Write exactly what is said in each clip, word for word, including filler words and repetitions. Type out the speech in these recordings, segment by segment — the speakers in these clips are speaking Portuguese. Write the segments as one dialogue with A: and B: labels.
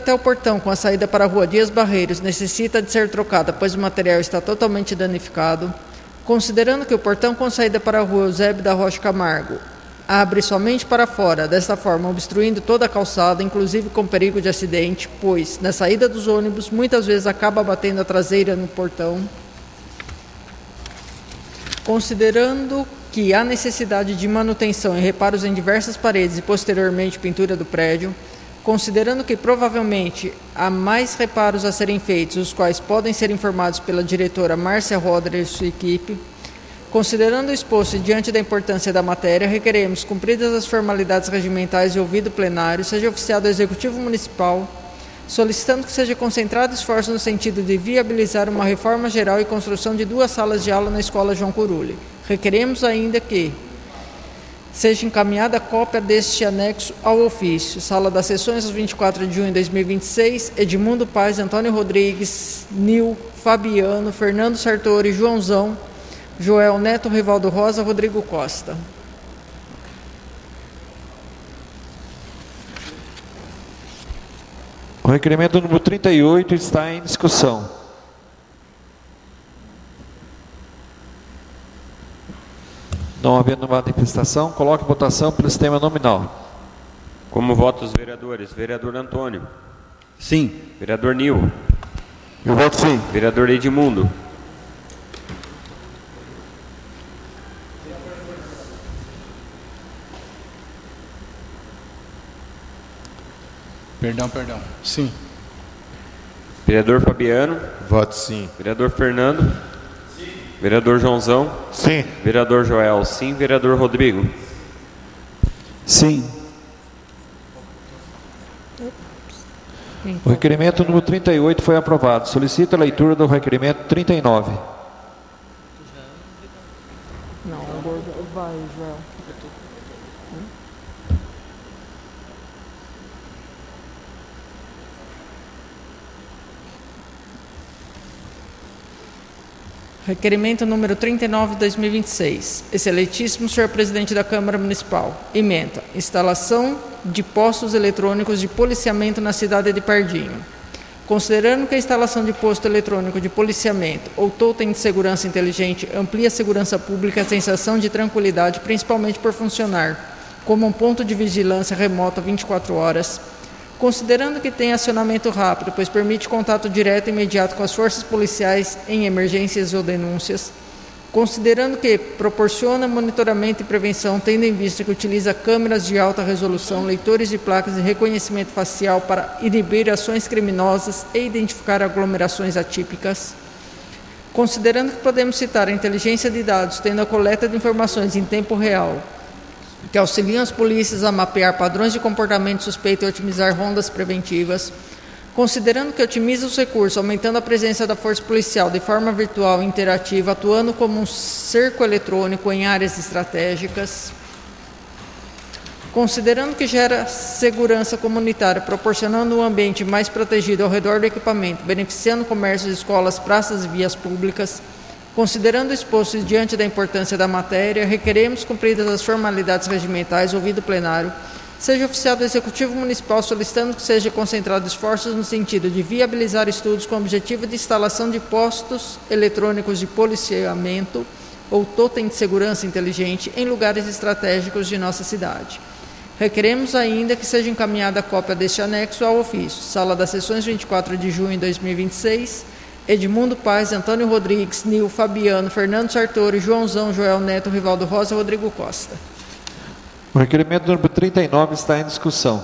A: até o portão com a saída para a rua Dias Barreiros necessita de ser trocada, pois o material está totalmente danificado. Considerando que o portão com saída para a rua Eusébio da Rocha Camargo abre somente para fora, desta forma obstruindo toda a calçada, inclusive com perigo de acidente, pois na saída dos ônibus muitas vezes acaba batendo a traseira no portão. Considerando que há necessidade de manutenção e reparos em diversas paredes e posteriormente pintura do prédio, considerando que provavelmente há mais reparos a serem feitos, os quais podem ser informados pela diretora Márcia Roder e sua equipe, considerando o exposto e diante da importância da matéria, requeremos, cumpridas as formalidades regimentais e ouvido plenário, seja oficiado ao Executivo Municipal, solicitando que seja concentrado esforço no sentido de viabilizar uma reforma geral e construção de duas salas de aula na Escola João Curuli. Requeremos ainda que seja encaminhada a cópia deste anexo ao ofício. Sala das sessões, vinte e quatro de junho de dois mil e vinte e seis, Edmundo Paz, Antônio Rodrigues, Nil, Fabiano, Fernando Sartori, Joãozão, Joel Neto, Rivaldo Rosa, Rodrigo Costa.
B: O requerimento número trinta e oito está em discussão. Não havendo manifestação, coloque em votação pelo sistema nominal.
C: Como votos, vereadores? Vereador Antônio.
D: Sim.
C: Vereador Nil.
B: Eu voto sim.
C: Vereador Edmundo.
D: Perdão, perdão. Sim.
C: Vereador Fabiano.
E: Voto sim.
C: Vereador Fernando. Sim. Vereador Joãozão.
B: Sim.
C: Vereador Joel. Sim. Vereador Rodrigo.
B: Sim. O requerimento número trinta e oito foi aprovado. Solicito a leitura do requerimento trinta e nove.
A: Não, vai, Joel. Requerimento número trinta e nove de dois mil e vinte e seis. Excelentíssimo senhor presidente da Câmara Municipal. Ementa. Instalação de postos eletrônicos de policiamento na cidade de Pardinho. Considerando que a instalação de posto eletrônico de policiamento ou totem de segurança inteligente amplia a segurança pública e a sensação de tranquilidade, principalmente por funcionar como um ponto de vigilância remota vinte e quatro horas, considerando que tem acionamento rápido, pois permite contato direto e imediato com as forças policiais em emergências ou denúncias, considerando que proporciona monitoramento e prevenção, tendo em vista que utiliza câmeras de alta resolução, leitores de placas e reconhecimento facial para inibir ações criminosas e identificar aglomerações atípicas, considerando que podemos citar a inteligência de dados, tendo a coleta de informações em tempo real, que auxiliam as polícias a mapear padrões de comportamento suspeito e otimizar rondas preventivas, considerando que otimiza os recursos, aumentando a presença da força policial de forma virtual e interativa, atuando como um cerco eletrônico em áreas estratégicas, considerando que gera segurança comunitária, proporcionando um ambiente mais protegido ao redor do equipamento, beneficiando comércios, escolas, praças e vias públicas, considerando o exposto diante da importância da matéria, requeremos, cumpridas as formalidades regimentais, ouvido plenário, seja oficiado do Executivo Municipal solicitando que seja concentrado esforços no sentido de viabilizar estudos com o objetivo de instalação de postos eletrônicos de policiamento ou totem de segurança inteligente em lugares estratégicos de nossa cidade. Requeremos ainda que seja encaminhada a cópia deste anexo ao ofício. Sala das sessões, vinte e quatro de junho de dois mil e vinte e seis, Edmundo Paz, Antônio Rodrigues, Nil, Fabiano, Fernando Sartori, Joãozão, Joel Neto, Rivaldo Rosa, Rodrigo Costa.
B: O requerimento número trinta e nove está em discussão.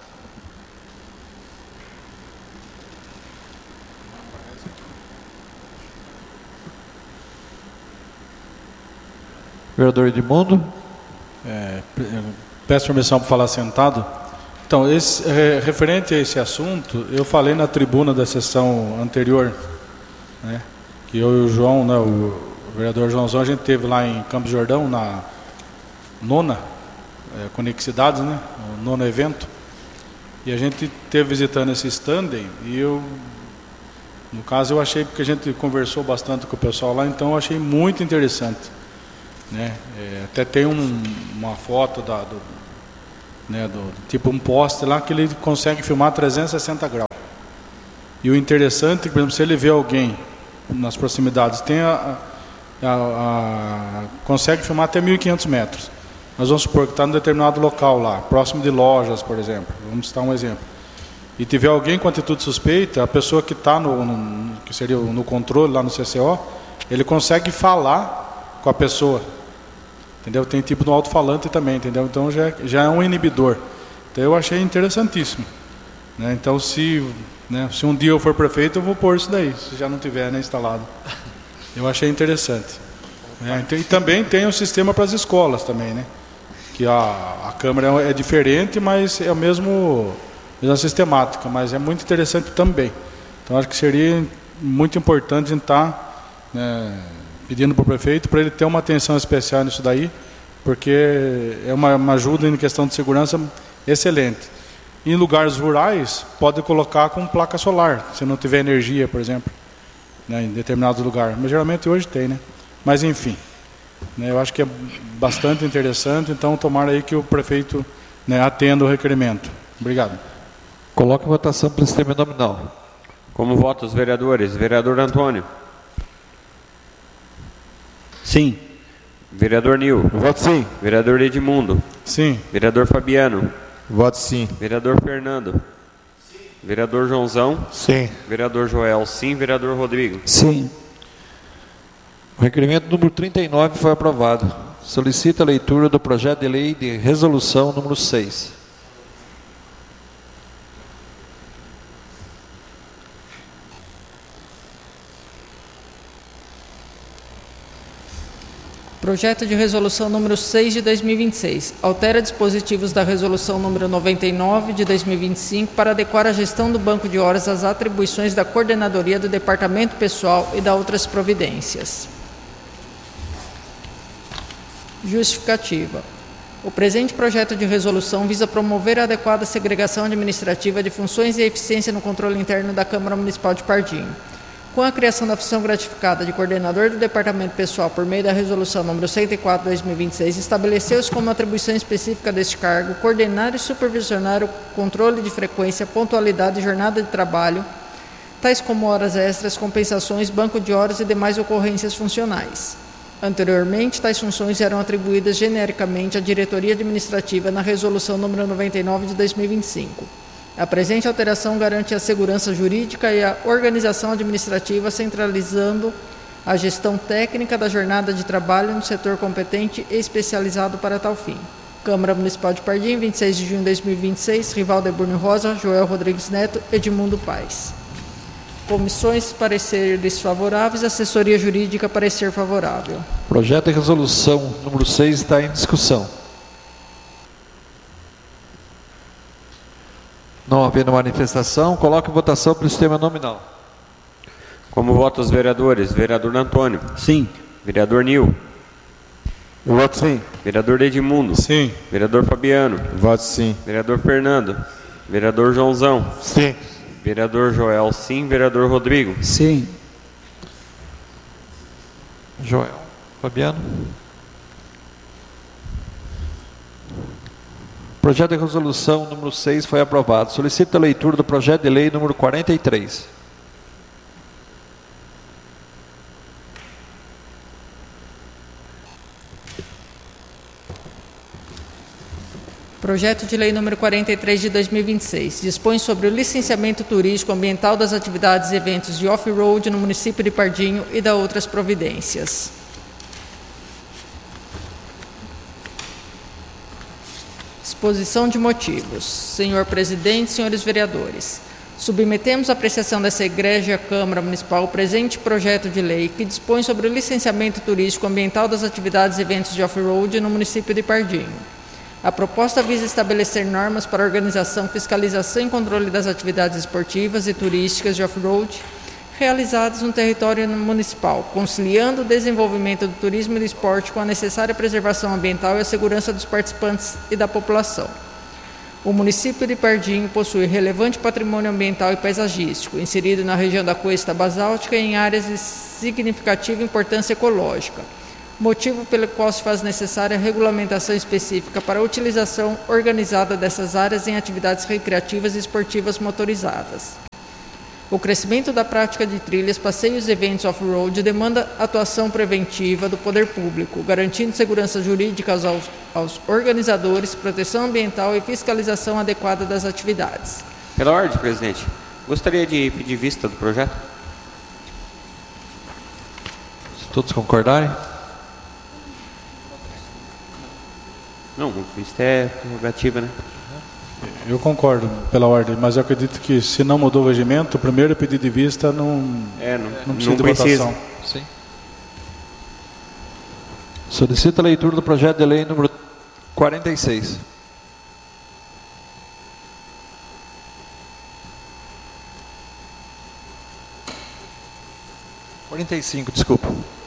B: Vereador Edmundo.
D: É, peço permissão para falar sentado. Então, esse, é, referente a esse assunto, eu falei na tribuna da sessão anterior, né, que eu e o João, né, o vereador Joãozão, a gente esteve lá em Campos Jordão, na nona é, Conexidades, né, o nono evento, e a gente esteve visitando esse standing, e eu, no caso, eu achei, porque a gente conversou bastante com o pessoal lá, então eu achei muito interessante, né, é, até tem um, uma foto da, do, né, do, tipo um poste lá que ele consegue filmar trezentos e sessenta graus. E o interessante é que, por exemplo, se ele vê alguém nas proximidades, tem a, a, a, consegue filmar até mil e quinhentos metros. Nós vamos supor que está em determinado local lá, próximo de lojas, por exemplo. Vamos citar um exemplo. E tiver alguém com atitude suspeita, a pessoa que está no, no, que seria no controle lá no C C O, ele consegue falar com a pessoa, entendeu? Tem tipo no alto-falante também, entendeu? Então já, já é um inibidor. Então eu achei interessantíssimo, né? Então se, né, se um dia eu for prefeito, eu vou pôr isso daí, se já não tiver, né, instalado. Eu achei interessante. Né? E também tem um sistema para as escolas também, né? Que a, a câmera é diferente, mas é o mesmo mesma sistemática, mas é muito interessante também. Então acho que seria muito importante estar, né, pedindo para o prefeito para ele ter uma atenção especial nisso daí, porque é uma, uma ajuda em questão de segurança excelente. Em lugares rurais pode colocar com placa solar, se não tiver energia, por exemplo, né, em determinados lugares. Mas geralmente hoje tem, né? Mas enfim, né, eu acho que é bastante interessante. Então tomara aí que o prefeito, né, atenda o requerimento. Obrigado.
B: Coloque em votação pelo sistema nominal.
C: Como votam os vereadores? Vereador Antônio.
E: Sim.
C: Vereador Nil.
E: Voto sim.
C: Vereador Edmundo.
D: Sim.
C: Vereador Fabiano.
E: Voto sim.
C: Vereador Fernando. Sim. Vereador Joãozão.
E: Sim.
C: Vereador Joel. Sim. Vereador Rodrigo.
E: Sim.
B: O requerimento número trinta e nove foi aprovado. Solicita a leitura do projeto de lei de resolução número seis.
A: Projeto de resolução número seis de dois mil e vinte e seis. Altera dispositivos da resolução número noventa e nove de dois mil e vinte e cinco para adequar a gestão do banco de horas às atribuições da coordenadoria do departamento pessoal e da outras providências. Justificativa. O presente projeto de resolução visa promover a adequada segregação administrativa de funções e eficiência no controle interno da Câmara Municipal de Pardinho. Com a criação da função gratificada de coordenador do Departamento Pessoal por meio da Resolução número cento e quatro de dois mil e vinte e seis, estabeleceu-se como atribuição específica deste cargo coordenar e supervisionar o controle de frequência, pontualidade e jornada de trabalho, tais como horas extras, compensações, banco de horas e demais ocorrências funcionais. Anteriormente, tais funções eram atribuídas genericamente à diretoria administrativa na Resolução número noventa e nove de dois mil e vinte e cinco. A presente alteração garante a segurança jurídica e a organização administrativa, centralizando a gestão técnica da jornada de trabalho no setor competente e especializado para tal fim. Câmara Municipal de Pardinho, vinte e seis de junho de dois mil e vinte e seis, Rivaldo Eburne Rosa, Joel Rodrigues Neto, Edmundo Paes. Comissões, parecer desfavoráveis, assessoria jurídica, parecer favorável.
B: Projeto de resolução número seis está em discussão. Não havendo manifestação, coloque em votação pelo sistema nominal.
C: Como votam os vereadores? Vereador Antônio.
E: Sim.
C: Vereador Nil.
E: Voto sim.
C: Vereador Edmundo.
D: Sim.
C: Vereador Fabiano.
E: Voto sim.
C: Vereador Fernando. Vereador Joãozão.
E: Sim.
C: Vereador Joel. Sim. Vereador Rodrigo.
E: Sim.
B: Joel. Fabiano. Projeto de resolução número seis foi aprovado. Solicito a leitura do projeto de lei número quarenta e três.
A: Projeto de lei número quarenta e três de dois mil e vinte e seis. Dispõe sobre o licenciamento turístico ambiental das atividades e eventos de off-road no município de Pardinho e da outras providências. Exposição de motivos. Senhor presidente, senhores vereadores, submetemos à apreciação dessa egrégia Câmara Municipal o presente projeto de lei que dispõe sobre o licenciamento turístico ambiental das atividades e eventos de off-road no município de Pardinho. A proposta visa estabelecer normas para a organização, fiscalização e controle das atividades esportivas e turísticas de off-road realizadas no território municipal, conciliando o desenvolvimento do turismo e do esporte com a necessária preservação ambiental e a segurança dos participantes e da população. O município de Pardinho possui relevante patrimônio ambiental e paisagístico, inserido na região da Cuesta Basáltica e em áreas de significativa importância ecológica, motivo pelo qual se faz necessária a regulamentação específica para a utilização organizada dessas áreas em atividades recreativas e esportivas motorizadas. O crescimento da prática de trilhas, passeios e eventos off-road demanda atuação preventiva do poder público, garantindo segurança jurídica aos, aos organizadores, proteção ambiental e fiscalização adequada das atividades.
C: Pela ordem, presidente. Gostaria de pedir vista do projeto.
B: Se todos concordarem.
C: Não, vista é prerrogativa, né?
D: Eu concordo pela ordem, mas eu acredito que se não mudou o regimento, o primeiro pedido de vista não,
C: é, não,
D: não precisa
C: não
D: de
C: precisa.
D: votação.
B: Sim. Solicito a leitura do projeto de lei número quarenta e seis. quarenta e cinco, desculpa.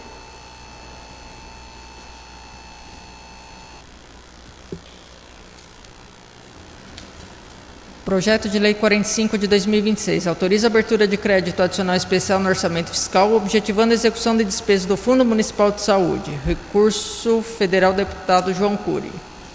A: Projeto de Lei quarenta e cinco de dois mil e vinte e seis autoriza a abertura de crédito adicional especial no orçamento fiscal, objetivando a execução de despesas do Fundo Municipal de Saúde. Recurso Federal Deputado João Cury.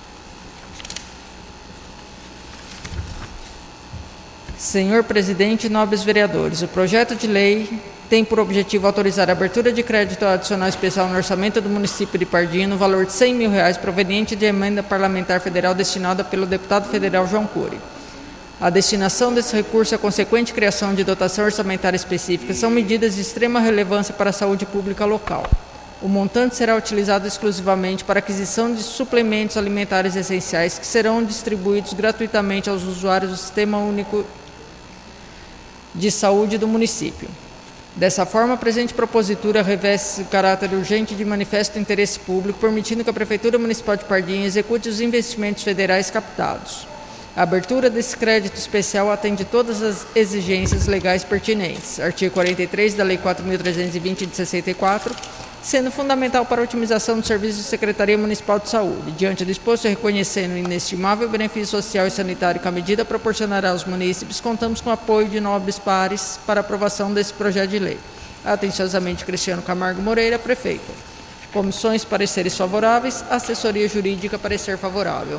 A: Senhor Presidente e nobres vereadores, o projeto de lei tem por objetivo autorizar a abertura de crédito adicional especial no orçamento do município de Pardinho no valor de cem mil reais proveniente de emenda parlamentar federal destinada pelo deputado federal João Cury. A destinação desse recurso e a consequente criação de dotação orçamentária específica são medidas de extrema relevância para a saúde pública local. O montante será utilizado exclusivamente para aquisição de suplementos alimentares essenciais que serão distribuídos gratuitamente aos usuários do Sistema Único de Saúde do município. Dessa forma, a presente propositura reveste caráter urgente de manifesto interesse público, permitindo que a Prefeitura Municipal de Pardinho execute os investimentos federais captados. A abertura desse crédito especial atende todas as exigências legais pertinentes. Artigo quarenta e três da Lei quatro mil trezentos e vinte de sessenta e quatro, sendo fundamental para a otimização dos serviços da Secretaria Municipal de Saúde. Diante do exposto e reconhecendo o inestimável benefício social e sanitário que a medida proporcionará aos munícipes, contamos com o apoio de nobres pares para a aprovação desse projeto de lei. Atenciosamente, Cristiano Camargo Moreira, prefeito. Comissões, pareceres favoráveis. Assessoria Jurídica, parecer favorável.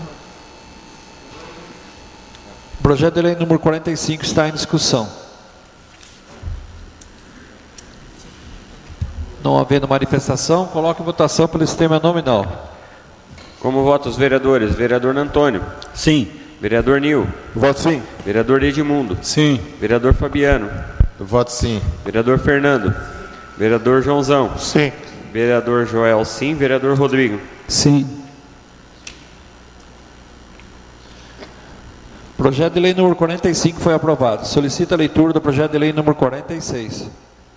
B: O projeto de lei número quarenta e cinco está em discussão. Não havendo manifestação, coloque em votação pelo sistema nominal.
C: Como votam os vereadores? Vereador Antônio.
E: Sim.
C: Vereador Nil.
E: Voto sim.
C: Vereador Edmundo.
D: Sim.
C: Vereador Fabiano.
E: Voto sim.
C: Vereador Fernando. Vereador Joãozão.
E: Sim.
C: Vereador Joel, sim. Vereador Rodrigo.
E: Sim.
B: O projeto de lei número quarenta e cinco foi aprovado. Solicito a leitura do projeto de lei número quarenta e seis.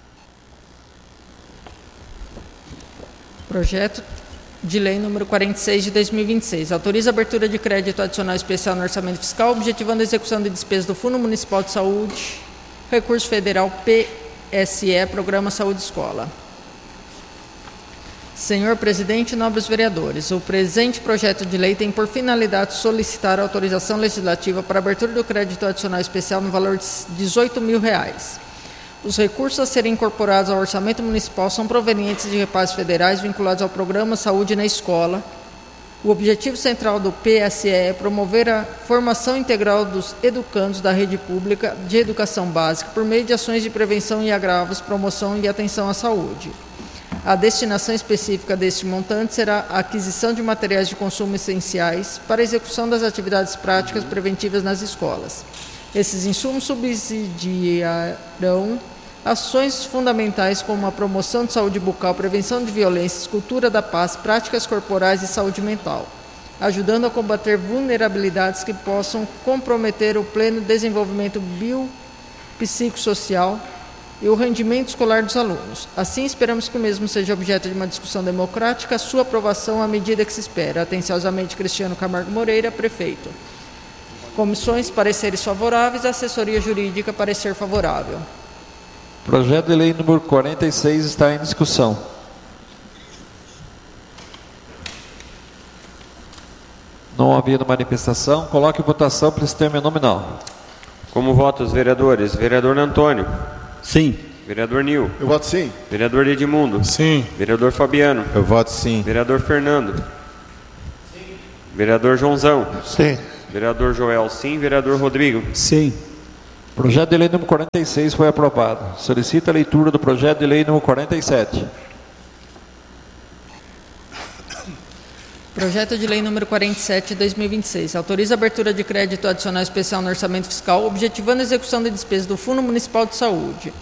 A: Projeto de lei número quarenta e seis de dois mil e vinte e seis autoriza a abertura de crédito adicional especial no orçamento fiscal, objetivando a execução de despesas do Fundo Municipal de Saúde, recurso federal P S E, Programa Saúde Escola. Senhor Presidente e nobres vereadores, o presente projeto de lei tem por finalidade solicitar a autorização legislativa para a abertura do crédito adicional especial no valor de dezoito mil reais. Os recursos a serem incorporados ao orçamento municipal são provenientes de repasses federais vinculados ao Programa Saúde na Escola. O objetivo central do P S E é promover a formação integral dos educandos da rede pública de educação básica por meio de ações de prevenção e agravos, promoção e atenção à saúde. A destinação específica deste montante será a aquisição de materiais de consumo essenciais para a execução das atividades práticas preventivas nas escolas. Esses insumos subsidiarão ações fundamentais como a promoção de saúde bucal, prevenção de violências, cultura da paz, práticas corporais e saúde mental, ajudando a combater vulnerabilidades que possam comprometer o pleno desenvolvimento biopsicossocial e o rendimento escolar dos alunos. Assim, esperamos que o mesmo seja objeto de uma discussão democrática, a sua aprovação à medida que se espera. Atenciosamente, Cristiano Camargo Moreira, prefeito. Comissões, pareceres favoráveis. Assessoria Jurídica, parecer favorável.
B: Projeto de lei número quarenta e seis está em discussão. Não havendo manifestação, coloque em votação pelo sistema nominal.
C: Como votam os vereadores? Vereador Antônio.
E: Sim.
C: Vereador Nil.
E: Eu voto sim.
C: Vereador Edmundo.
D: Sim.
C: Vereador Fabiano.
E: Eu voto sim.
C: Vereador Fernando. Sim. Vereador Joãozão.
E: Sim.
C: Vereador Joel, sim. Vereador Rodrigo.
E: Sim.
B: Projeto de lei número quarenta e seis foi aprovado. Solicita a leitura do projeto de lei número quarenta e sete.
A: Projeto de lei número quarenta e sete de dois mil e vinte e seis. Autoriza a abertura de crédito adicional especial no orçamento fiscal, objetivando a execução de despesas do Fundo Municipal de Saúde.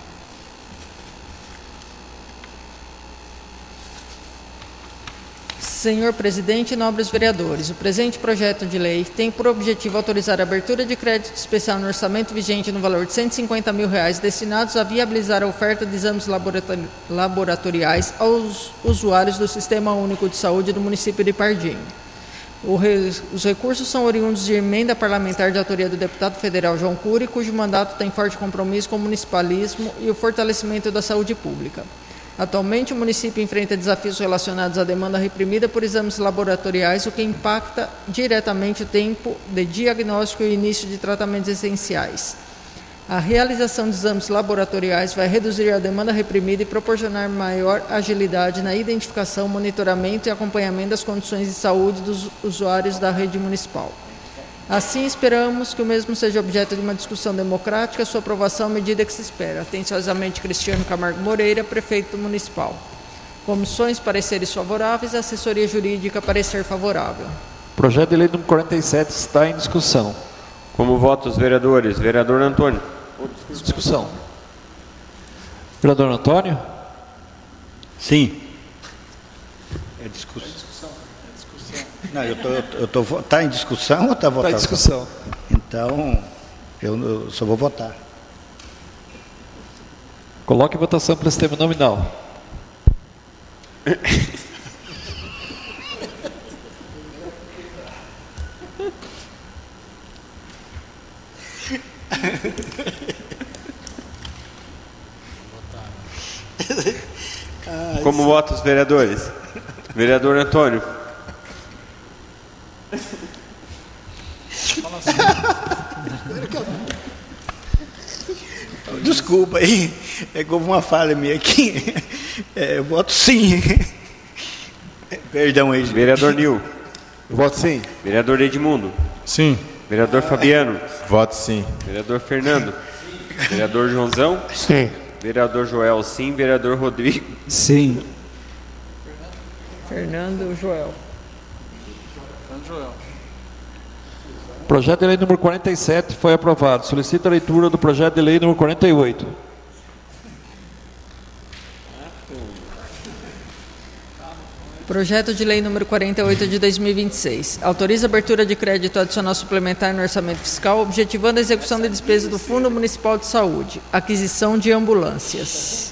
A: Senhor presidente e nobres vereadores, o presente projeto de lei tem por objetivo autorizar a abertura de crédito especial no orçamento vigente no valor de cento e cinquenta mil reais destinados a viabilizar a oferta de exames laboratori- laboratoriais aos usuários do Sistema Único de Saúde do município de Pardinho. O re- os recursos são oriundos de emenda parlamentar de autoria do deputado federal João Cury, cujo mandato tem forte compromisso com o municipalismo e o fortalecimento da saúde pública. Atualmente, o município enfrenta desafios relacionados à demanda reprimida por exames laboratoriais, o que impacta diretamente o tempo de diagnóstico e início de tratamentos essenciais. A realização de exames laboratoriais vai reduzir a demanda reprimida e proporcionar maior agilidade na identificação, monitoramento e acompanhamento das condições de saúde dos usuários da rede municipal. Assim, esperamos que o mesmo seja objeto de uma discussão democrática, sua aprovação à medida que se espera. Atenciosamente, Cristiano Camargo Moreira, prefeito municipal. Comissões, pareceres favoráveis, assessoria jurídica, parecer favorável.
B: Projeto de lei número quarenta e sete está em discussão.
C: Como votos, vereadores? Vereador Antônio.
B: Discussão. Vereador Antônio?
F: Sim. É discussão. Não, eu tô, eu tô, tá em discussão ou está votando?
B: Está em discussão.
F: Então, eu, eu só vou votar.
B: Coloque em votação pelo sistema nominal.
C: Como votos, vereadores? Vereador Antônio.
F: Desculpa aí, é como uma falha minha aqui. É, eu voto sim. Perdão aí, gente.
C: Vereador Nil.
E: Voto sim.
C: Vereador Edmundo.
D: Sim.
C: Vereador Fabiano.
E: Voto sim.
C: Vereador Fernando. Vereador Joãozão.
E: Sim.
C: Vereador Joel, sim. Vereador Rodrigo.
E: Sim.
A: Fernando Joel.
B: Projeto de lei número quarenta e sete foi aprovado. Solicito a leitura do projeto de lei número quarenta e oito.
A: Projeto de lei número quarenta e oito de dois mil e vinte e seis. Autoriza a abertura de crédito adicional suplementar no orçamento fiscal, objetivando a execução de despesas do Fundo Municipal de Saúde. Aquisição de ambulâncias.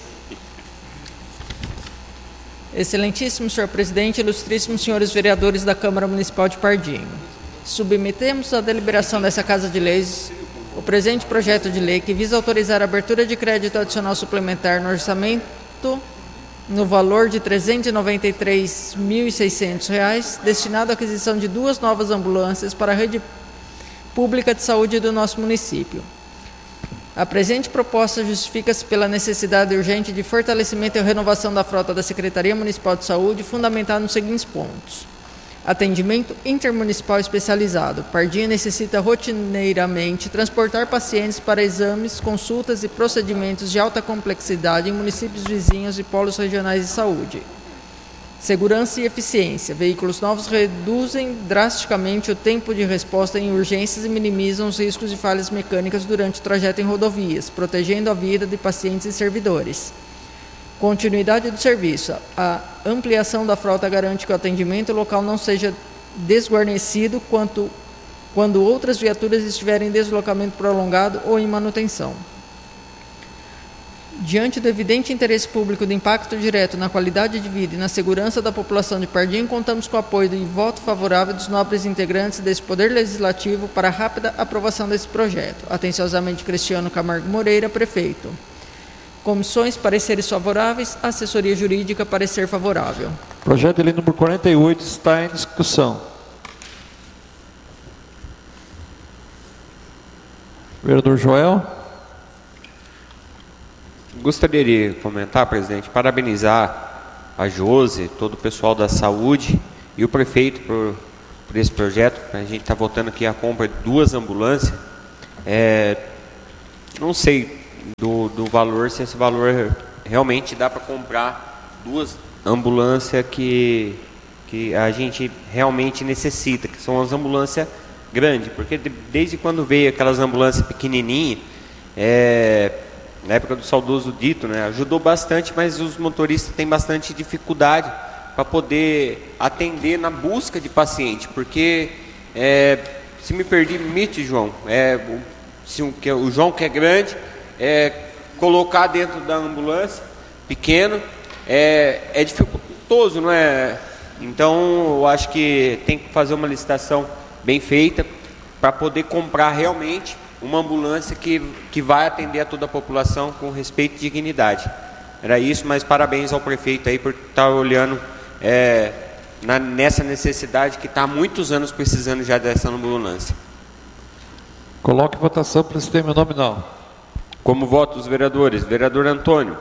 A: Excelentíssimo senhor presidente, ilustríssimos senhores vereadores da Câmara Municipal de Pardinho. Submetemos à deliberação dessa Casa de Leis o presente projeto de lei que visa autorizar a abertura de crédito adicional suplementar no orçamento no valor de trezentos e noventa e três mil e seiscentos reais, destinado à aquisição de duas novas ambulâncias para a rede pública de saúde do nosso município. A presente proposta justifica-se pela necessidade urgente de fortalecimento e renovação da frota da Secretaria Municipal de Saúde, fundamentada nos seguintes pontos. Atendimento intermunicipal especializado. Pardinho necessita rotineiramente transportar pacientes para exames, consultas e procedimentos de alta complexidade em municípios vizinhos e polos regionais de saúde. Segurança e eficiência. Veículos novos reduzem drasticamente o tempo de resposta em urgências e minimizam os riscos de falhas mecânicas durante o trajeto em rodovias, protegendo a vida de pacientes e servidores. Continuidade do serviço. A ampliação da frota garante que o atendimento local não seja desguarnecido quanto, quando outras viaturas estiverem em deslocamento prolongado ou em manutenção. Diante do evidente interesse público de impacto direto na qualidade de vida e na segurança da população de Pardinho, contamos com o apoio e voto favorável dos nobres integrantes desse Poder Legislativo para a rápida aprovação desse projeto. Atenciosamente, Cristiano Camargo Moreira, prefeito. Comissões, pareceres favoráveis. Assessoria jurídica, parecer favorável.
B: Projeto de lei número quarenta e oito está em discussão. Vereador Joel.
C: Gostaria de comentar, presidente, parabenizar a Josi, todo o pessoal da saúde e o prefeito por, por esse projeto. A gente está votando aqui a compra de duas ambulâncias. É, não sei do, do valor, se esse valor realmente dá para comprar duas ambulâncias que, que a gente realmente necessita, que são as ambulâncias grandes, porque de, desde quando veio aquelas ambulâncias pequenininhas, é, na época do saudoso Dito, né, ajudou bastante, mas os motoristas têm bastante dificuldade para poder atender na busca de paciente, porque é, se me permite, João, é, se o, que, o João que é grande, é, colocar dentro da ambulância pequeno é, é dificultoso, não é? Então eu acho que tem que fazer uma licitação bem feita para poder comprar realmente uma ambulância que, que vai atender a toda a população com respeito e dignidade. Era isso, mas parabéns ao prefeito aí por estar olhando é, na, nessa necessidade que está há muitos anos precisando já dessa ambulância.
B: Coloque votação para o sistema nominal.
C: Como voto os vereadores: vereador Antônio.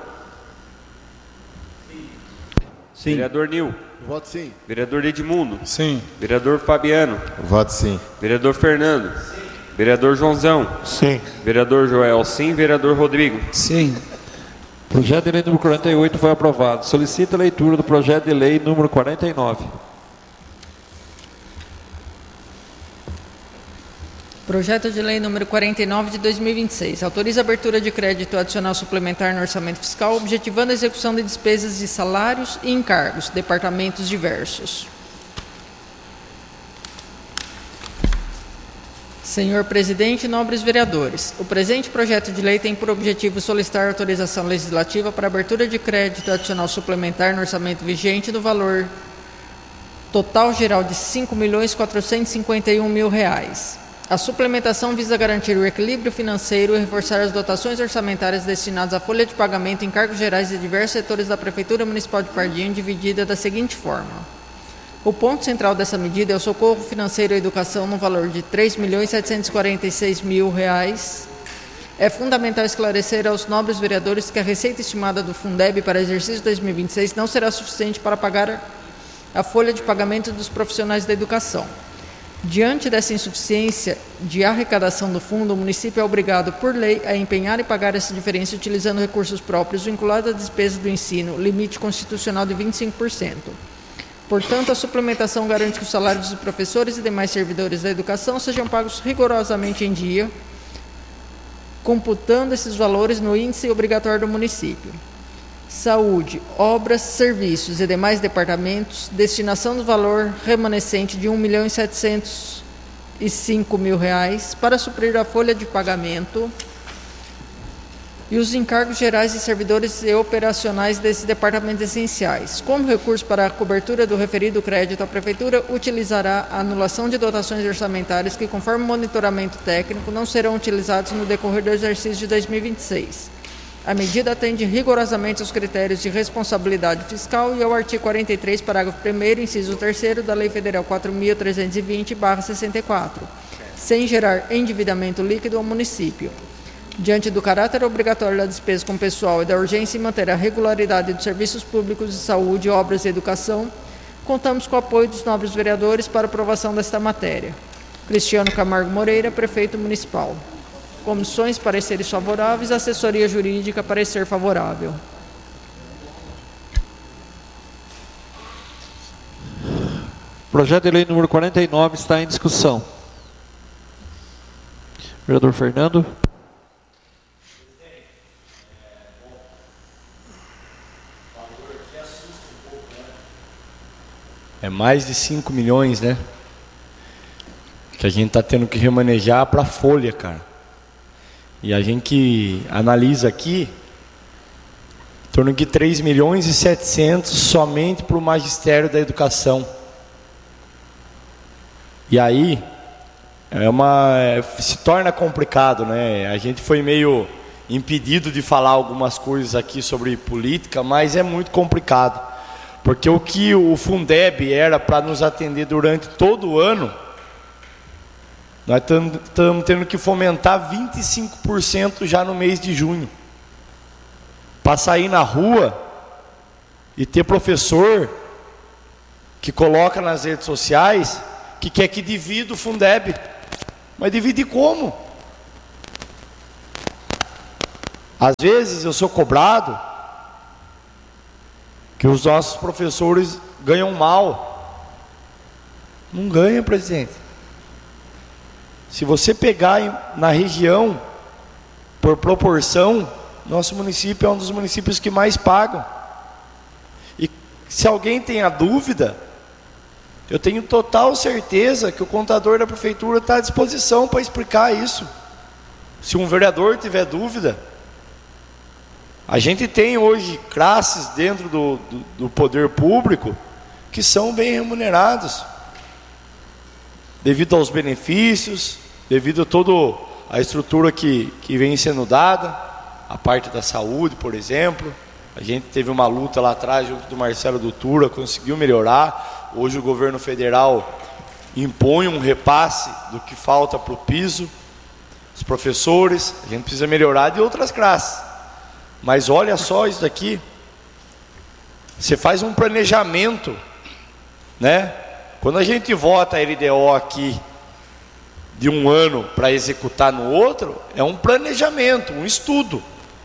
F: Sim.
C: Vereador Nil.
E: Voto sim.
C: Vereador Edmundo.
D: Sim.
C: Vereador Fabiano.
E: Voto sim.
C: Vereador Fernando. Sim. Vereador Joãozão.
E: Sim.
C: Vereador Joel. Sim. Vereador Rodrigo.
E: Sim.
B: Projeto de lei número quarenta e oito foi aprovado. Solicita a leitura do projeto de lei número quarenta e nove.
A: Projeto de lei número quarenta e nove de dois mil e vinte e seis. Autoriza a abertura de crédito adicional suplementar no orçamento fiscal, objetivando a execução de despesas de salários e encargos, departamentos diversos. Senhor presidente e nobres vereadores, o presente projeto de lei tem por objetivo solicitar autorização legislativa para abertura de crédito adicional suplementar no orçamento vigente do valor total geral de cinco milhões quatrocentos e cinquenta e um mil reais. A suplementação visa garantir o equilíbrio financeiro e reforçar as dotações orçamentárias destinadas à folha de pagamento em encargos gerais de diversos setores da Prefeitura Municipal de Pardinho, dividida da seguinte forma. O ponto central dessa medida é o socorro financeiro à educação no valor de três milhões setecentos e quarenta e seis mil reais. É fundamental esclarecer aos nobres vereadores que a receita estimada do Fundeb para exercício dois mil e vinte e seis não será suficiente para pagar a folha de pagamento dos profissionais da educação. Diante dessa insuficiência de arrecadação do fundo, o município é obrigado, por lei, a empenhar e pagar essa diferença utilizando recursos próprios vinculados à despesa do ensino, limite constitucional de vinte e cinco por cento. Portanto, a suplementação garante que os salários dos professores e demais servidores da educação sejam pagos rigorosamente em dia, computando esses valores no índice obrigatório do município. Saúde, obras, serviços e demais departamentos, destinação do valor remanescente de um milhão setecentos e cinco mil reais para suprir a folha de pagamento e os encargos gerais de servidores e operacionais desses departamentos essenciais. Como recurso para a cobertura do referido crédito, a Prefeitura utilizará a anulação de dotações orçamentárias que, conforme o monitoramento técnico, não serão utilizados no decorrer do exercício de dois mil e vinte e seis. A medida atende rigorosamente aos critérios de responsabilidade fiscal e ao artigo quarenta e três, parágrafo primeiro, inciso terceiro da Lei Federal quatro mil trezentos e vinte barra sessenta e quatro, sem gerar endividamento líquido ao município. Diante do caráter obrigatório da despesa com pessoal e da urgência em manter a regularidade dos serviços públicos de saúde, obras e educação, contamos com o apoio dos nobres vereadores para aprovação desta matéria. Cristiano Camargo Moreira, Prefeito Municipal. Comissões, pareceres favoráveis. Assessoria Jurídica, parecer favorável.
B: Projeto de lei número quarenta e nove está em discussão. Vereador Fernando.
G: É mais de cinco milhões, né? Que a gente está tendo que remanejar para a folha, cara. E a gente analisa aqui, em torno de três milhões e setecentos somente para o Magistério da Educação. E aí, é uma, se torna complicado, né? A gente foi meio impedido de falar algumas coisas aqui sobre política, mas é muito complicado. Porque o que o Fundeb era para nos atender durante todo o ano, nós estamos tendo que fomentar vinte e cinco por cento já no mês de junho. Para sair na rua e ter professor que coloca nas redes sociais que quer que divida o Fundeb. Mas divide como? Às vezes eu sou cobrado que os nossos professores ganham mal. Não ganha, presidente. Se você pegar em, na região, por proporção, nosso município é um dos municípios que mais pagam. E se alguém tem a dúvida, eu tenho total certeza que o contador da prefeitura está à disposição para explicar isso. Se um vereador tiver dúvida, a gente tem hoje classes dentro do, do, do poder público que são bem remunerados, devido aos benefícios, devido a toda a estrutura que, que vem sendo dada, a parte da saúde, por exemplo. A gente teve uma luta lá atrás junto do Marcelo Dutura, conseguiu melhorar. Hoje o governo federal impõe um repasse do que falta para o piso. Os professores, a gente precisa melhorar de outras classes. Mas olha só isso daqui. Você faz um planejamento, né? Quando a gente vota a L D O aqui de um ano para executar no outro, é um planejamento, um estudo,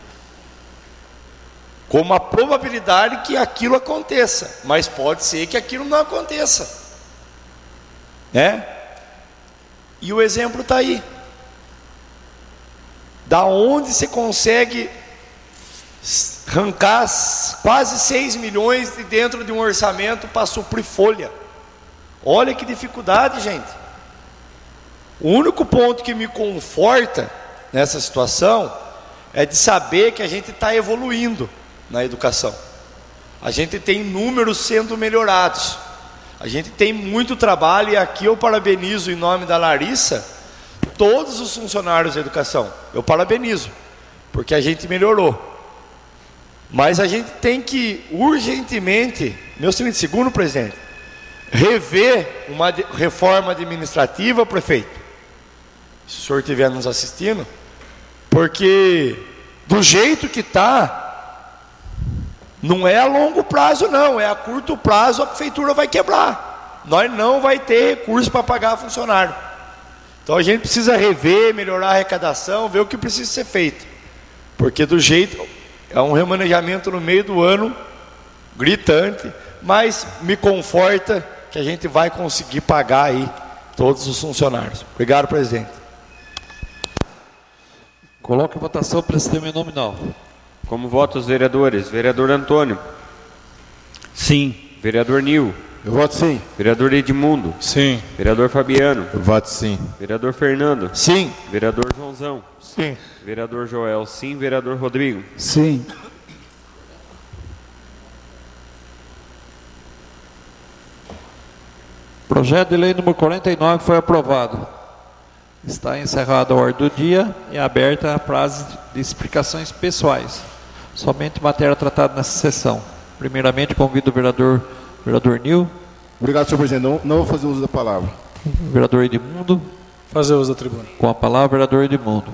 G: com uma probabilidade que aquilo aconteça, mas pode ser que aquilo não aconteça, né? E o exemplo está aí. Da onde você consegue arrancar quase seis milhões de dentro de um orçamento para suprir folha? Olha que dificuldade, gente. O único ponto que me conforta nessa situação é de saber que a gente está evoluindo na educação. A gente tem números sendo melhorados. A gente tem muito trabalho, e aqui eu parabenizo em nome da Larissa todos os funcionários da educação. Eu parabenizo, porque a gente melhorou. Mas a gente tem que urgentemente, meu segundo presidente, rever uma reforma administrativa, prefeito, se o senhor estiver nos assistindo, porque do jeito que está, não é a longo prazo não, é a curto prazo. A prefeitura vai quebrar, nós não vai ter recurso para pagar funcionário. Então a gente precisa rever, melhorar a arrecadação, ver o que precisa ser feito, porque do jeito, é um remanejamento no meio do ano, gritante, mas me conforta que a gente vai conseguir pagar aí todos os funcionários. Obrigado, presidente.
B: Coloque a votação para sistema nominal.
C: Como votam os vereadores? Vereador Antônio.
F: Sim.
C: Vereador Nil.
E: Eu voto sim.
C: Vereador Edmundo.
D: Sim.
C: Vereador Fabiano.
E: Eu voto sim.
C: Vereador Fernando.
G: Sim.
C: Vereador Joãozão.
E: Sim.
C: Vereador Joel, sim. Vereador Rodrigo.
E: Sim.
B: Projeto de lei número quarenta e nove foi aprovado. Está encerrada a ordem do dia e aberta a prazo de explicações pessoais. Somente matéria tratada nessa sessão. Primeiramente, convido o vereador, vereador Nil.
E: Obrigado, senhor presidente. Não, não vou fazer uso da palavra.
B: Vereador Edmundo.
D: Fazer uso da tribuna.
B: Com a palavra, vereador Edmundo.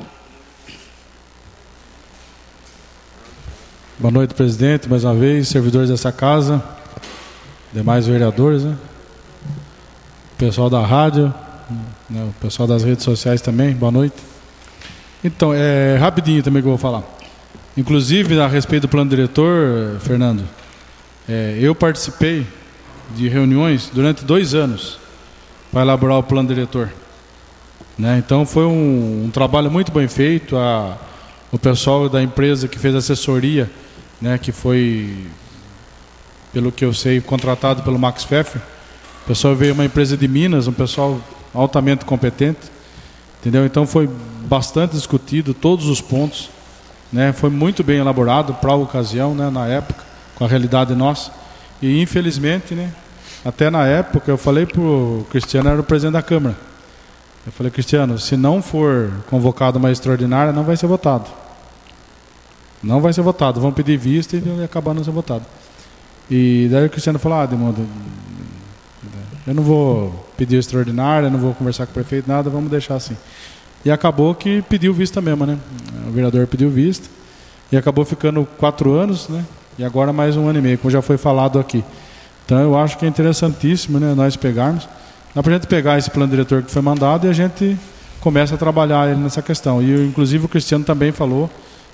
D: Boa noite, presidente, mais uma vez, servidores dessa casa, demais vereadores, né? Pessoal da rádio, né? O pessoal das redes sociais também, boa noite. Então, é rapidinho também que eu vou falar. Inclusive, a respeito do plano diretor, Fernando, é, eu participei de reuniões durante dois anos para elaborar o plano diretor, né? Então, foi um, um trabalho muito bem feito. A, o pessoal da empresa que fez assessoria, né, que foi, pelo que eu sei, contratado pelo Max Pfeffer. O pessoal veio uma empresa de Minas, um pessoal altamente competente, entendeu? Então foi bastante discutido todos os pontos, né? Foi muito bem elaborado para a ocasião, né, na época, com a realidade nossa. E infelizmente, né, até na época eu falei para o Cristiano, era o presidente da Câmara. Eu falei, Cristiano, se não for convocado uma extraordinária, não vai ser votado. Não vai ser votado, vão pedir vista e acabar não sendo votado. E daí o Cristiano falou, ah, Edmundo, eu não vou pedir extraordinária, não vou conversar com o prefeito, nada, vamos deixar assim. E acabou que pediu vista mesmo, né? O vereador pediu vista e acabou ficando quatro anos, né? E agora mais um ano e meio, como já foi falado aqui. Então eu acho que é interessantíssimo, né, nós pegarmos. Dá para a gente pegar esse plano diretor que foi mandado e a gente começa a trabalhar ele nessa questão. E inclusive o Cristiano também falou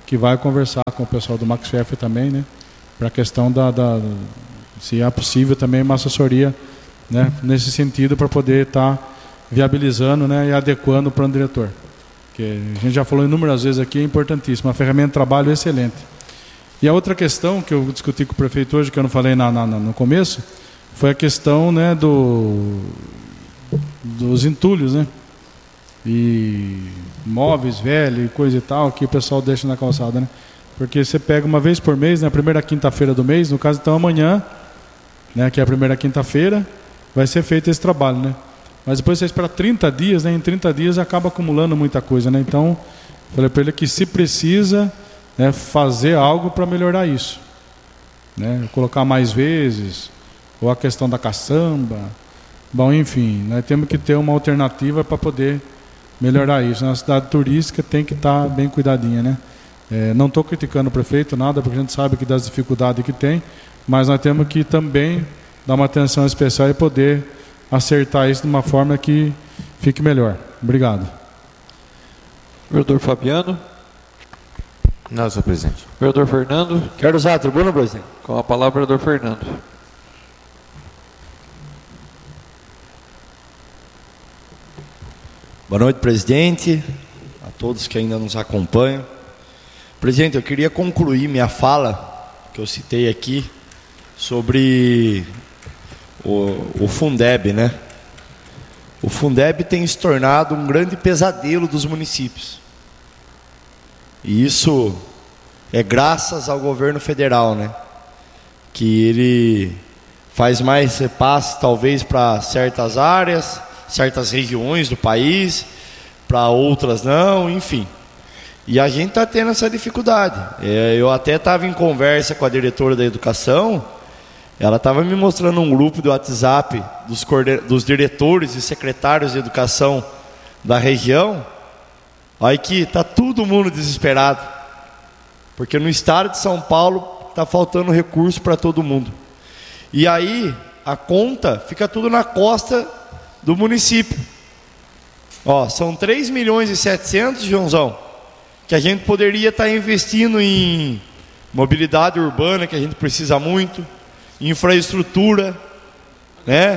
D: que vai conversar com o pessoal do MaxChef também, né, para a questão da, da, se é possível também uma assessoria, né, nesse sentido, para poder estar tá viabilizando, né, e adequando o plano diretor. Que a gente já falou inúmeras vezes aqui, é importantíssimo, uma ferramenta de trabalho excelente. E a outra questão que eu discuti com o prefeito hoje, que eu não falei na, na, no começo, foi a questão, né, do, dos entulhos, né, e móveis velhos e coisa e tal, que o pessoal deixa na calçada, né, porque você pega uma vez por mês, na, né, primeira quinta-feira do mês, no caso então amanhã, né, que é a primeira quinta-feira, vai ser feito esse trabalho, né. Mas depois você espera trinta dias, né? Em trinta dias acaba acumulando muita coisa, né? Então, falei para ele que se precisa, né, fazer algo para melhorar isso, né? Colocar mais vezes, ou a questão da caçamba. Bom, enfim, nós temos que ter uma alternativa para poder melhorar isso. Na cidade turística tem que estar bem cuidadinha, né? É, não estou criticando o prefeito, nada, porque a gente sabe que das dificuldades que tem, mas nós temos que também dar uma atenção especial e poder acertar isso de uma forma que fique melhor. Obrigado.
B: Vereador Fabiano.
H: Não, senhor presidente.
B: Vereador Fernando.
G: Quero usar a tribuna, presidente.
B: Com a palavra, vereador Fernando.
G: Boa noite, presidente, a todos que ainda nos acompanham. Presidente, eu queria concluir minha fala, que eu citei aqui, sobre O, o Fundeb, né? O Fundeb tem se tornado um grande pesadelo dos municípios. E isso é graças ao governo federal, né? Que ele faz mais repasse, talvez, para certas áreas, certas regiões do país, para outras não, enfim. E a gente está tendo essa dificuldade. É, eu até estava em conversa com a diretora da educação. Ela estava me mostrando um grupo do WhatsApp dos, dos diretores e secretários de educação da região. Olha que está todo mundo desesperado, porque no estado de São Paulo está faltando recurso para todo mundo. E aí a conta fica tudo na costa do município. Ó, são três milhões e setecentos, Joãozão, que a gente poderia estar tá investindo em mobilidade urbana, que a gente precisa muito, infraestrutura, né?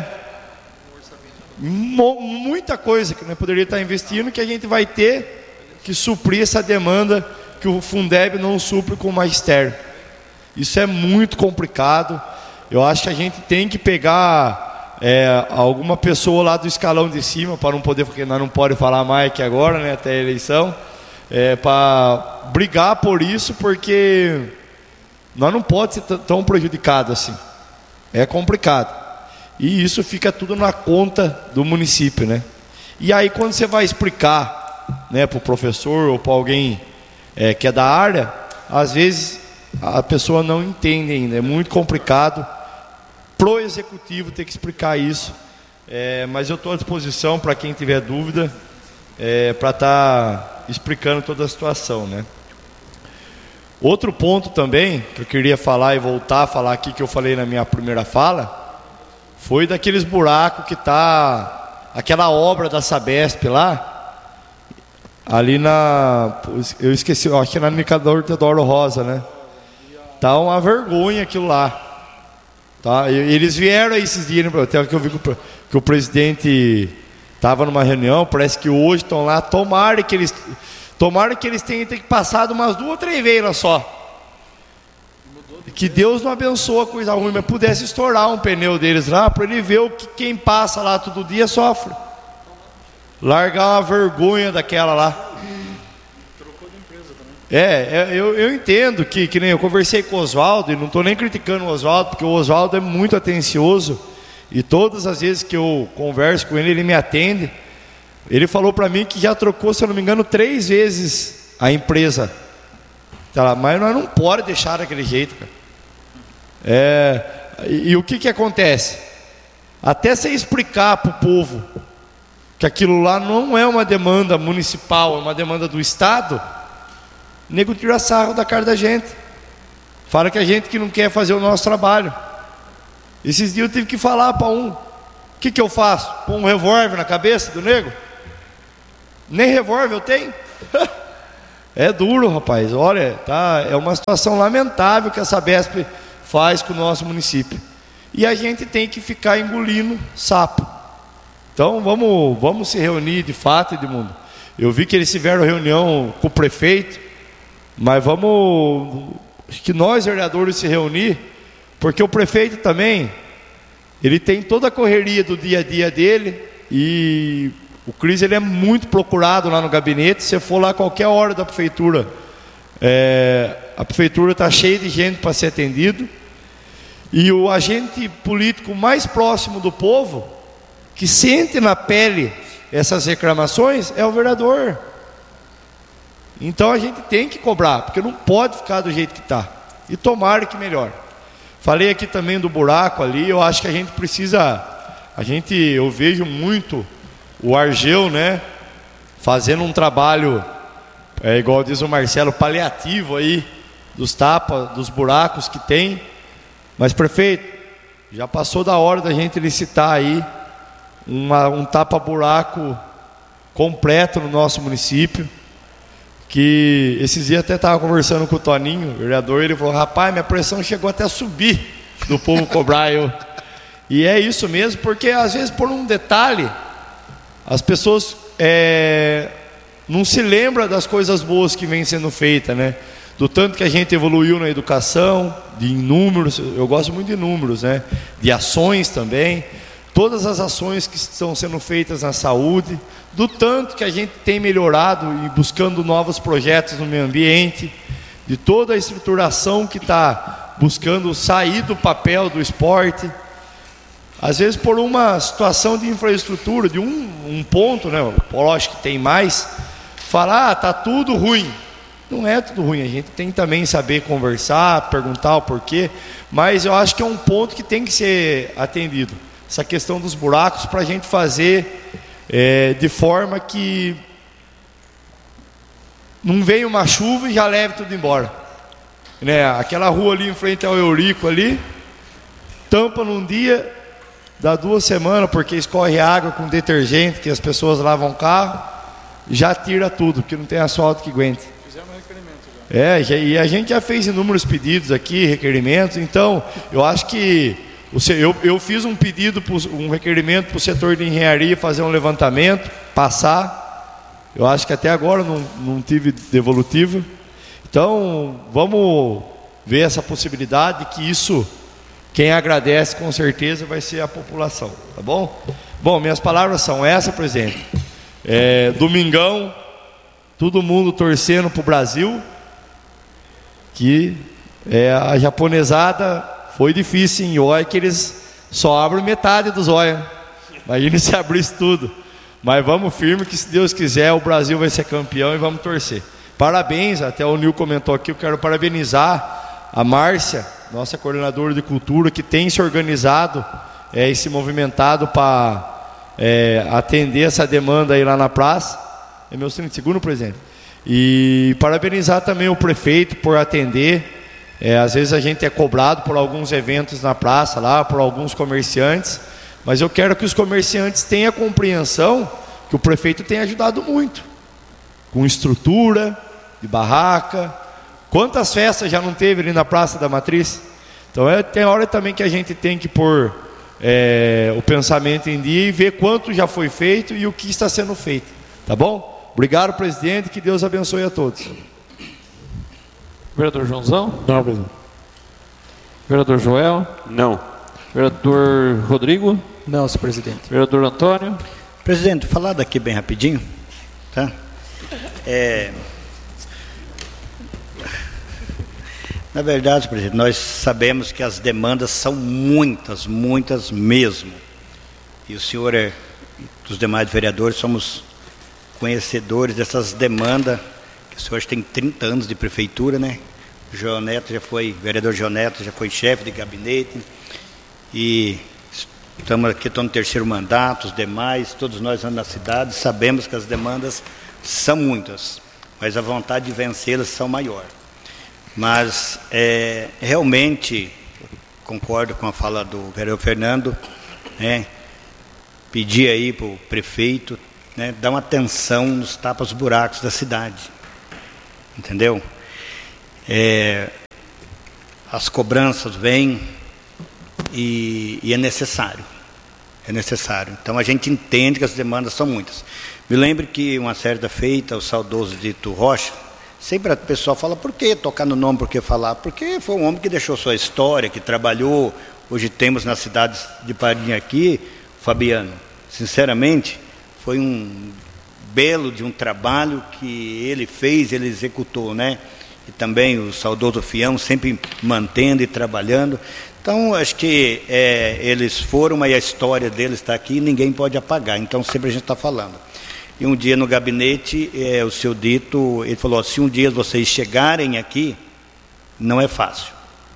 G: Muita coisa que nós poderia estar investindo, que a gente vai ter que suprir essa demanda que o Fundeb não supre com o magistério. Isso é muito complicado. Eu acho que a gente tem que pegar é, alguma pessoa lá do escalão de cima, para não poder, porque nós não podemos falar mais aqui agora, né, até a eleição, é, para brigar por isso, porque nós não podemos ser tão prejudicados assim. É complicado. E isso fica tudo na conta do município, né? E aí quando você vai explicar, né, para o professor ou para alguém é, que é da área, às vezes a pessoa não entende ainda. É muito complicado pro executivo ter que explicar isso. É, mas eu estou à disposição para quem tiver dúvida, é, para estar tá explicando toda a situação, né? Outro ponto também que eu queria falar e voltar a falar aqui, que eu falei na minha primeira fala, foi daqueles buracos que tá aquela obra da Sabesp lá, ali na, eu esqueci, eu acho que é na Nicador Teodoro Rosa, né? Tá uma vergonha aquilo lá, tá? Eles vieram aí esses dias, até que eu vi que o, que o presidente estava numa reunião, parece que hoje estão lá, tomara que eles Tomara que eles tenham, tenham passado umas duas ou três vezes só. Que Deus não abençoe a coisa ruim, mas pudesse estourar um pneu deles lá, para ele ver o que quem passa lá todo dia sofre. Largar uma vergonha daquela lá. É, eu, eu entendo que, que nem eu conversei com o Oswaldo, e não estou nem criticando o Oswaldo, porque o Oswaldo é muito atencioso, e todas as vezes que eu converso com ele, ele me atende. Ele falou para mim que já trocou, se eu não me engano, três vezes a empresa. Tá, mas nós não pode deixar daquele jeito, cara. É, e, e o que que acontece? Até você explicar para o povo que aquilo lá não é uma demanda municipal, é uma demanda do Estado, o nego tira sarro da cara da gente. Fala que a gente que não quer fazer o nosso trabalho. Esses dias eu tive que falar para um: o que que eu faço? Pôr um revólver na cabeça do nego? Nem revólver eu tenho. É duro, rapaz. Olha, tá, é uma situação lamentável que a Sabesp faz com o nosso município. E a gente tem que ficar engolindo sapo. Então vamos, vamos se reunir de fato, Edmundo. Eu vi que eles tiveram reunião com o prefeito, mas vamos, acho que nós vereadores se reunir, porque o prefeito também, ele tem toda a correria do dia a dia dele, e o Cris, ele é muito procurado lá no gabinete. Se você for lá a qualquer hora da prefeitura, é, a prefeitura está cheia de gente para ser atendido, e o agente político mais próximo do povo, que sente na pele essas reclamações, é o vereador. Então a gente tem que cobrar, porque não pode ficar do jeito que está, e tomara que melhore. Falei aqui também do buraco ali. Eu acho que a gente precisa, a gente, eu vejo muito o Argeu, né, fazendo um trabalho, é, igual diz o Marcelo, paliativo aí, dos tapas, dos buracos que tem. Mas, prefeito, já passou da hora da gente licitar aí uma, um tapa-buraco completo no nosso município. Que esses dias até estava conversando com o Toninho, o vereador, ele falou: rapaz, minha pressão chegou até a subir do povo cobrar eu. E é isso mesmo, porque às vezes por um detalhe as pessoas é, não se lembram das coisas boas que vêm sendo feitas, né? Do tanto que a gente evoluiu na educação, de números, eu gosto muito de números, né? De ações também, todas as ações que estão sendo feitas na saúde, do tanto que a gente tem melhorado e buscando novos projetos no meio ambiente, de toda a estruturação que está buscando sair do papel do esporte. Às vezes por uma situação de infraestrutura, de um, um ponto, né? Lógico que tem mais, falar, ah, está tudo ruim. Não é tudo ruim, a gente tem que também saber conversar, perguntar o porquê, mas eu acho que é um ponto que tem que ser atendido, essa questão dos buracos, para a gente fazer é, de forma que não venha uma chuva e já leve tudo embora, né? Aquela rua ali em frente ao Eurico ali, tampa num dia, dá duas semanas, porque escorre água com detergente, que as pessoas lavam o carro, já tira tudo, porque não tem asfalto que aguente. É, e a gente já fez inúmeros pedidos aqui, requerimentos. Então, eu acho que eu, eu fiz um pedido, um requerimento para o setor de engenharia fazer um levantamento, passar. Eu acho que até agora não, não tive devolutiva. Então, vamos ver essa possibilidade, que isso, quem agradece com certeza vai ser a população, tá bom? Bom, minhas palavras são essas, presidente. É, domingão, todo mundo torcendo para o Brasil. Que é, a japonesada foi difícil em olha, que eles só abrem metade dos olhos. Imagina se abrisse tudo. Mas vamos firme, que se Deus quiser o Brasil vai ser campeão e vamos torcer. Parabéns, até o Nil comentou aqui, eu quero parabenizar a Márcia, nossa coordenadora de cultura, que tem se organizado é, e se movimentado para é, atender essa demanda aí lá na praça. É meu segundo presente. E parabenizar também o prefeito por atender. É, às vezes a gente é cobrado por alguns eventos na praça lá, por alguns comerciantes, mas eu quero que os comerciantes tenham compreensão que o prefeito tem ajudado muito, com estrutura de barraca. Quantas festas já não teve ali na Praça da Matriz? Então é, tem hora também que a gente tem que pôr é, o pensamento em dia e ver quanto já foi feito e o que está sendo feito, tá bom? Obrigado, presidente, que Deus abençoe a todos.
B: Vereador Joãozão?
E: Não, presidente.
B: Vereador Joel?
C: Não.
B: Vereador Rodrigo?
I: Não, senhor presidente.
B: Vereador Antônio?
F: Presidente, falar daqui bem rapidinho, tá? É... Na verdade, presidente, nós sabemos que as demandas são muitas, muitas mesmo. E o senhor e os demais vereadores somos conhecedores dessas demandas, que o senhor tem trinta anos de prefeitura, né? O João Neto já foi, vereador João Neto já foi chefe de gabinete, e estamos aqui, estamos no terceiro mandato, os demais, todos nós na cidade, sabemos que as demandas são muitas, mas a vontade de vencê-las são maior. Mas é, realmente, concordo com a fala do vereador Fernando, né? Pedir aí para o prefeito, né, dar uma atenção nos tapas buracos da cidade. entendeu? É, as cobranças vêm e, e é necessário, é necessário. Então a gente entende que as demandas são muitas. Me lembro que uma certa feita, o saudoso Dito Rocha, sempre o pessoal fala, por que tocar no nome, por que falar? Porque foi um homem que deixou sua história, que trabalhou. Hoje temos na cidade de Pardinho aqui, Fabiano, sinceramente, foi um belo de um trabalho que ele fez, ele executou, né? E também o saudoso Fião, sempre mantendo e trabalhando. Então, acho que é, eles foram, mas a história deles está aqui e ninguém pode apagar. Então, sempre a gente está falando. E um dia no gabinete, é, o seu Dito, ele falou, se um dia vocês chegarem aqui, não é fácil.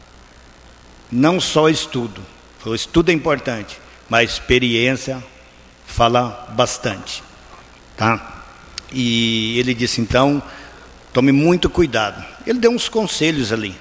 F: Não só estudo. Falou, estudo é importante, mas experiência fala bastante. Tá? E ele disse, então, tome muito cuidado. Ele deu uns conselhos ali.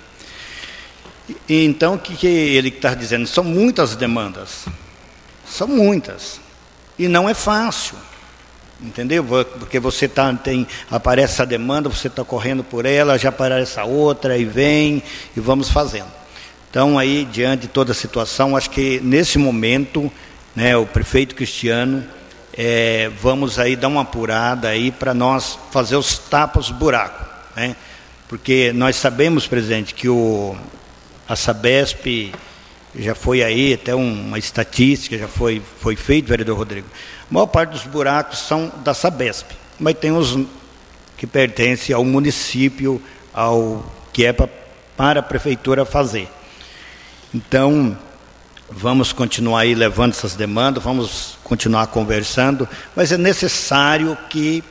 F: E, então, o que, que ele está dizendo? São muitas demandas. São muitas. E não é fácil. Entendeu? Porque você tá, tem, aparece essa demanda, você está correndo por ela, já aparece essa outra, e vem, e vamos fazendo. Então, aí, diante de toda a situação, acho que nesse momento, né, o prefeito Cristiano, é, vamos aí dar uma apurada aí para nós fazer os tapas buraco, né? Porque nós sabemos, presidente, que o, a Sabesp já foi aí, até uma estatística já foi, foi feito, vereador Rodrigo. A maior parte dos buracos são da Sabesp, mas tem os que pertencem ao município, ao que é pra, para a prefeitura fazer. Então, vamos continuar aí levando essas demandas, vamos continuar conversando, mas é necessário que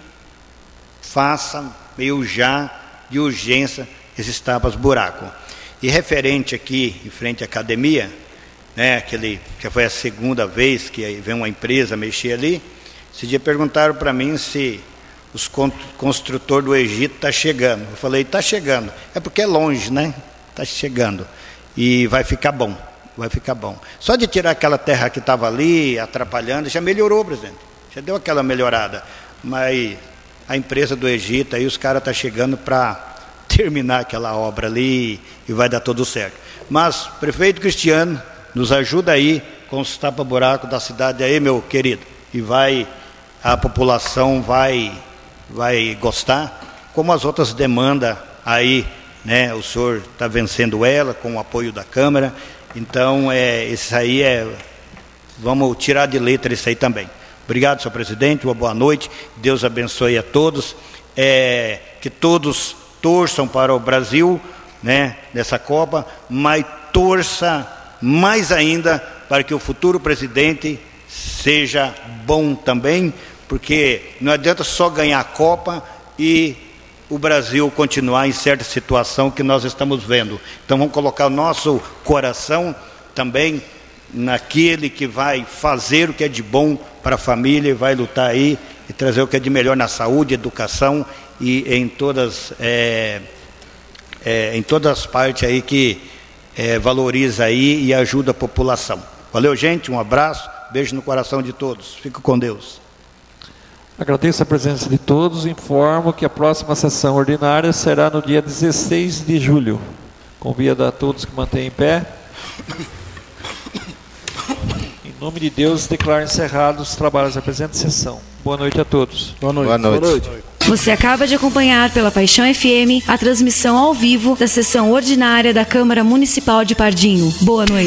F: faça meio já de urgência esses tapas buraco. E referente aqui, em frente à academia, né, aquele, que foi a segunda vez que vem uma empresa mexer ali, esse dia perguntaram para mim se os construtores do Egito estão chegando. Eu falei, está chegando. É porque é longe, né? Está chegando. E vai ficar bom, vai ficar bom. Só de tirar aquela terra que estava ali, atrapalhando, já melhorou, presidente. Já deu aquela melhorada. Mas a empresa do Egito, aí os caras estão chegando para terminar aquela obra ali e vai dar tudo certo. Mas, prefeito Cristiano, nos ajuda aí com os tapa-buraco da cidade aí, meu querido. E vai, a população vai, vai gostar, como as outras demandas aí, né? O senhor está vencendo ela com o apoio da Câmara. Então, é, isso aí é... Vamos tirar de letra isso aí também. Obrigado, senhor presidente, uma boa noite. Deus abençoe a todos. É, que todos torçam para o Brasil, né, nessa Copa, mas torça mais ainda para que o futuro presidente seja bom também, porque não adianta só ganhar a Copa e o Brasil continuar em certa situação que nós estamos vendo. Então vamos colocar o nosso coração também naquele que vai fazer o que é de bom para a família e vai lutar aí e trazer o que é de melhor na saúde, educação e em todas é, é, em todas as partes aí que é, valoriza aí e ajuda a população. Valeu, gente, um abraço, beijo no coração de todos, fico com Deus.
B: Agradeço a presença de todos, informo que a próxima sessão ordinária será no dia dezesseis de julho. Convido a todos que mantêm em pé. Em nome de Deus, declaro encerrados os trabalhos da presente sessão. Boa noite a todos.
E: Boa noite.
H: Boa noite.
E: Boa noite.
I: Você acaba de acompanhar pela Paixão F M a transmissão ao vivo da sessão ordinária da Câmara Municipal de Pardinho. Boa noite.